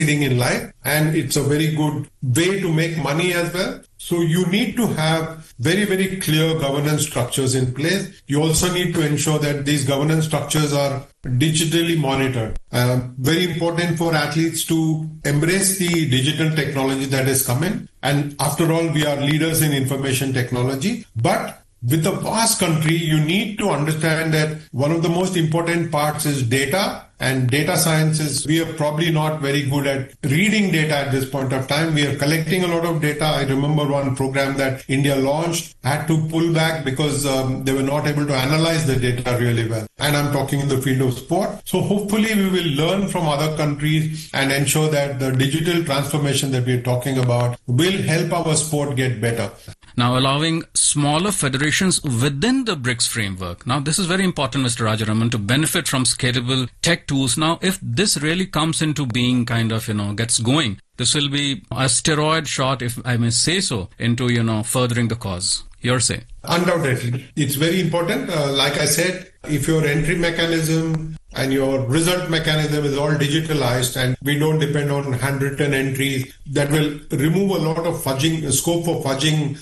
succeeding in life, and it's a very good way to make money as well. So you need to have very, very clear governance structures in place. You also need to ensure that these governance structures are digitally monitored. Very important for athletes to embrace the digital technology that is coming. And after all, we are leaders in information technology. But with a vast country, you need to understand that one of the most important parts is data. And data science we are probably not very good at reading data at this point of time. We are collecting a lot of data. I remember one program that India launched had to pull back because they were not able to analyze the data really well. And I'm talking in the field of sport. So hopefully we will learn from other countries and ensure that the digital transformation that we're talking about will help our sport get better. Now, allowing smaller federations within the BRICS framework. Now, this is very important, Mr. Rajaraman, to benefit from scalable tech tools. Now, if this really comes into being, gets going, this will be a steroid shot, if I may say so, into, furthering the cause. Your say? Undoubtedly. It's very important. Like I said, if your entry mechanism and your result mechanism is all digitalized and we don't depend on handwritten entries, that will remove a lot of scope for fudging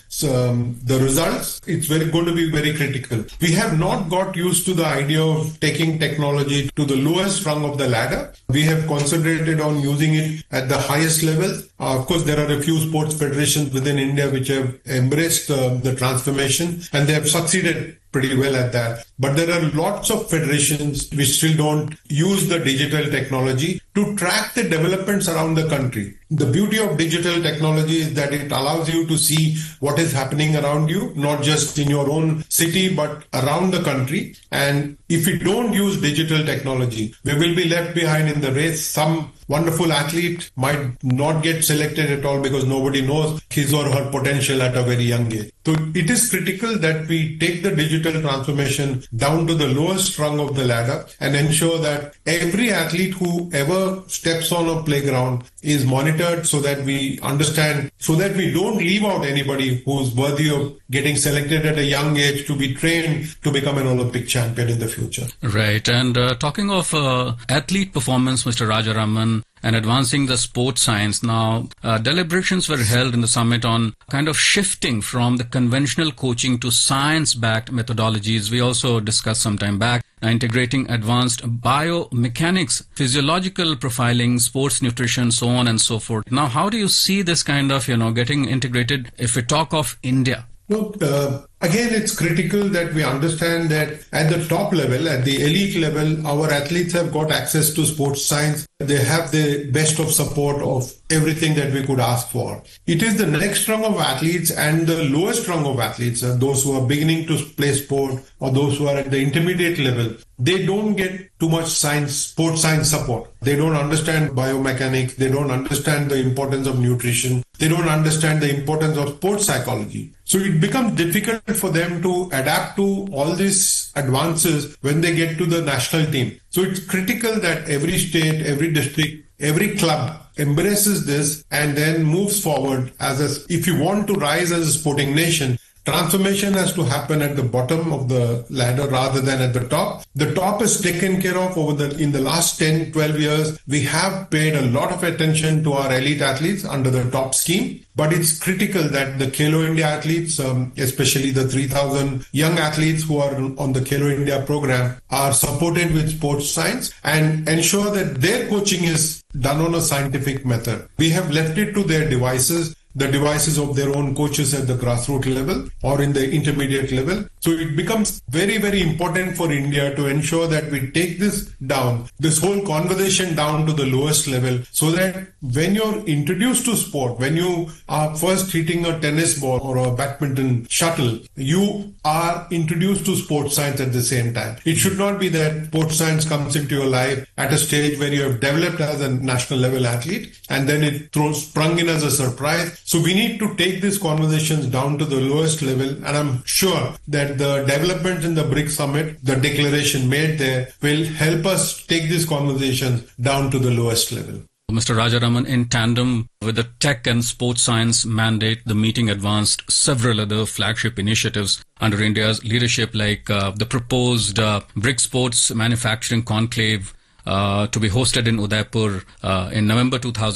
the results. It's going to be very critical. We have not got used to the idea of taking technology to the lowest rung of the ladder. We have concentrated on using it at the highest level. Of course, there are a few sports federations within India which have embraced the transformation, and they have succeeded pretty well at that. But there are lots of federations which still don't use the digital technology to track the developments around the country. The beauty of digital technology is that it allows you to see what is happening around you, not just in your own city, but around the country. And if we don't use digital technology, we will be left behind in the race. Some wonderful athlete might not get selected at all because nobody knows his or her potential at a very young age. So it is critical that we take the digital transformation down to the lowest rung of the ladder and ensure that every athlete who ever steps on a playground is monitored so that we understand, so that we don't leave out anybody who's worthy of getting selected at a young age to be trained to become an Olympic champion in the future. Right. And talking of athlete performance, Mr. Rajaraman, and advancing the sports science. Now, deliberations were held in the summit on kind of shifting from the conventional coaching to science-backed methodologies. We also discussed some time back integrating advanced biomechanics, physiological profiling, sports nutrition, so on and so forth. Now, how do you see this kind of, getting integrated if we talk of India? Look, again, it's critical that we understand that at the top level, at the elite level, our athletes have got access to sports science. They have the best of support of everything that we could ask for. It is the next rung of athletes and the lowest rung of athletes, those who are beginning to play sport or those who are at the intermediate level. They don't get too much sports science support. They don't understand biomechanics. They don't understand the importance of nutrition. They don't understand the importance of sports psychology. So it becomes difficult for them to adapt to all these advances when they get to the national team. So it's critical that every state, every district, every club embraces this and then moves forward if you want to rise as a sporting nation. Transformation has to happen at the bottom of the ladder rather than at the top. The top is taken care of in the last 10, 12 years. We have paid a lot of attention to our elite athletes under the top scheme. But it's critical that the Khelo India athletes, especially the 3,000 young athletes who are on the Khelo India program, are supported with sports science and ensure that their coaching is done on a scientific method. We have left it to their devices, the devices of their own coaches at the grassroots level or in the intermediate level. So it becomes very, very important for India to ensure that we take this whole conversation down to the lowest level, so that when you're introduced to sport, when you are first hitting a tennis ball or a badminton shuttle, you are introduced to sports science at the same time. It should not be that sports science comes into your life at a stage where you have developed as a national level athlete and then it sprung in as a surprise. So we need to take these conversations down to the lowest level, and I'm sure that the development in the BRICS summit, the declaration made there, will help us take these conversations down to the lowest level. Mr. Rajaraman, in tandem with the tech and sports science mandate, the meeting advanced several other flagship initiatives under India's leadership, like the proposed BRICS Sports Manufacturing Conclave to be hosted in Udaipur in November 2000.